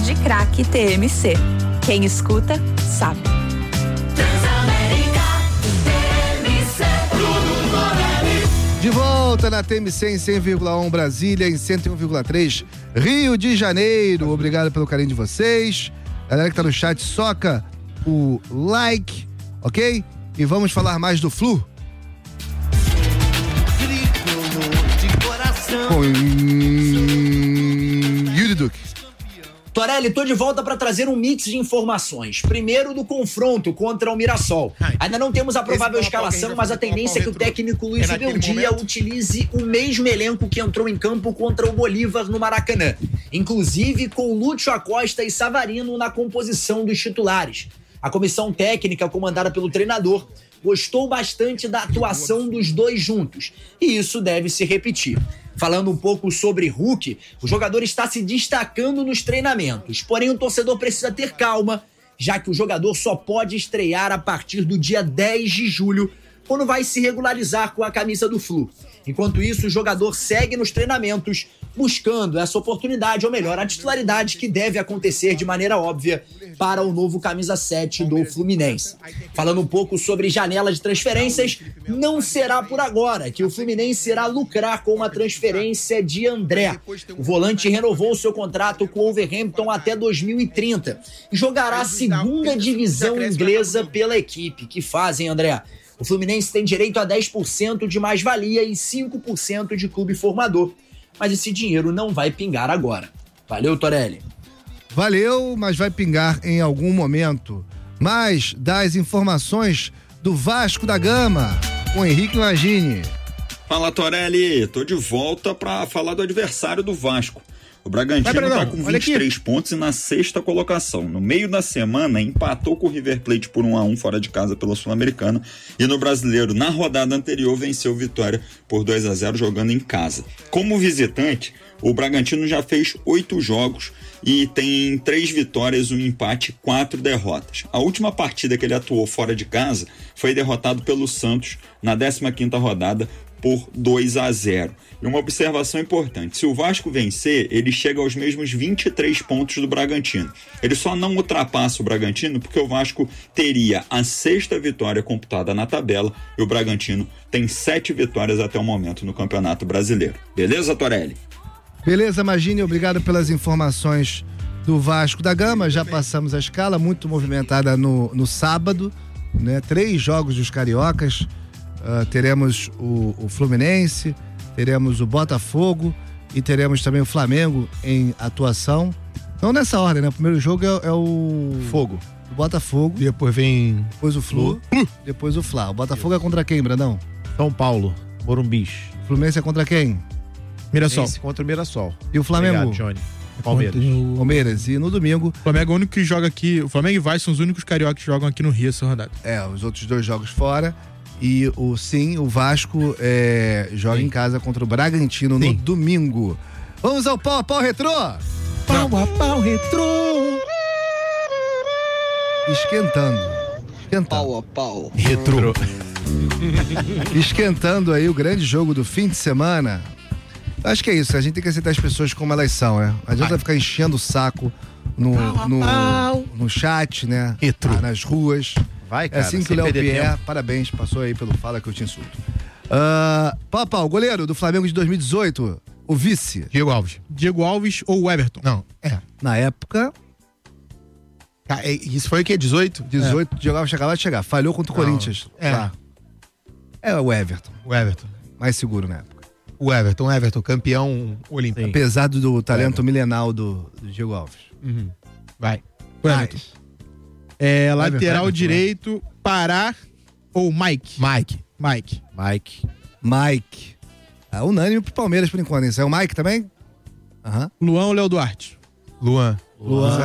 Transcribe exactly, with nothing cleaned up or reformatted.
de craque T M C. Quem escuta, sabe. De volta na T M C em cem vírgula um Brasília, em cento e um vírgula três Rio de Janeiro. Obrigado pelo carinho de vocês. Galera que tá no chat, soca o like, ok? E vamos falar mais do Flu. Com Yuri Duque. Torelli, tô de volta para trazer um mix de informações. Primeiro do confronto contra o Mirassol. Ainda não temos a provável escalação, mas a tendência é que o técnico Luiz Beldia utilize o mesmo elenco que entrou em campo contra o Bolívar no Maracanã. Inclusive com Lúcio Acosta e Savarino na composição dos titulares. A comissão técnica, comandada pelo treinador, gostou bastante da atuação dos dois juntos. E isso deve se repetir. Falando um pouco sobre Hulk, o jogador está se destacando nos treinamentos. Porém, o torcedor precisa ter calma, já que o jogador só pode estrear a partir do dia dez de julho, quando vai se regularizar com a camisa do Flu. Enquanto isso, o jogador segue nos treinamentos, buscando essa oportunidade, ou melhor, a titularidade que deve acontecer de maneira óbvia para o novo camisa sete do Fluminense. Falando um pouco sobre janela de transferências, não será por agora que o Fluminense irá lucrar com uma transferência de André. O volante renovou seu contrato com o Wolverhampton até dois mil e trinta e jogará a segunda divisão inglesa pela equipe. Que fazem, André? O Fluminense tem direito a dez por cento de mais-valia e cinco por cento de clube formador. Mas esse dinheiro não vai pingar agora. Valeu, Torelli. Valeu, mas vai pingar em algum momento. Mais das informações do Vasco da Gama, com Henrique Magini. Fala, Torelli. Tô de volta para falar do adversário do Vasco. O Bragantino está com vinte e três pontos e na sexta colocação. No meio da semana, empatou com o River Plate por um a um fora de casa pela Sul-Americana. E no Brasileiro, na rodada anterior, venceu o Vitória por dois a zero jogando em casa. Como visitante, o Bragantino já fez oito jogos e tem três vitórias, um empate e quatro derrotas. A última partida que ele atuou fora de casa foi derrotado pelo Santos na décima quinta rodada por dois a zero. E uma observação importante, se o Vasco vencer, ele chega aos mesmos vinte e três pontos do Bragantino. Ele só não ultrapassa o Bragantino porque o Vasco teria a sexta vitória computada na tabela e o Bragantino tem sete vitórias até o momento no Campeonato Brasileiro. Beleza, Torelli? Beleza, Magini, obrigado pelas informações do Vasco da Gama. Já passamos a escala, muito movimentada no, no sábado, né? Três jogos dos cariocas. Uh, teremos o, o Fluminense, teremos o Botafogo e teremos também o Flamengo em atuação. Não nessa ordem, né? O primeiro jogo é, é o... Fogo. O Botafogo. E depois vem... Depois o Flu. Flu. Depois o Fla. O Botafogo é contra quem, Brandão? São Paulo, Morumbis. O Fluminense é contra quem? Mirassol. Esse contra o Mirassol. E o Flamengo? Obrigado, Johnny. Palmeiras. O... Palmeiras. E no domingo... O Flamengo é o único que joga aqui... O Flamengo e Vasco são os únicos cariocas que jogam aqui no Rio essa rodada. É, os outros dois jogos fora... E o sim, o Vasco é, joga sim. em casa contra o Bragantino sim. no domingo. Vamos ao pau a pau retrô? Pau a pau retrô. Esquentando. Esquentando. Pau a pau. Retrô. Esquentando aí o grande jogo do fim de semana. Acho que é isso, a gente tem que aceitar as pessoas como elas são, né? Não adianta ficar enchendo o saco no, no, no chat, né? Retrô. Ah, nas ruas. Vai, cara, é assim que o Léo Pierre, parabéns, passou aí pelo Fala Que Eu Te Insulto. Uh, Pau, pau, goleiro do Flamengo de dois mil e dezoito, o vice. Diego Alves. Diego Alves ou Everton? Não, é. Na época... Ah, isso foi o quê? dezoito? dezoito, é. Diego Alves acabava de chegar, falhou contra o Não, Corinthians. É. Tá. É o Everton. O Everton. Mais seguro na época. O Everton, o Everton, campeão olímpico. Apesar do talento milenal do, do Diego Alves. Uhum. Vai. O Everton. É, lateral direito, Pará ou Mike? Mike. Mike. Mike. Mike. É unânime pro Palmeiras por enquanto. Isso é o Mike também? Aham. Luan ou Léo Duarte? Luan. Luan.